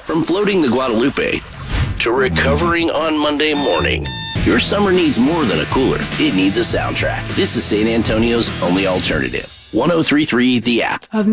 From floating the Guadalupe to recovering on Monday morning, your summer needs more than a cooler. It needs a soundtrack. This is San Antonio's only alternative. 103.3 The App.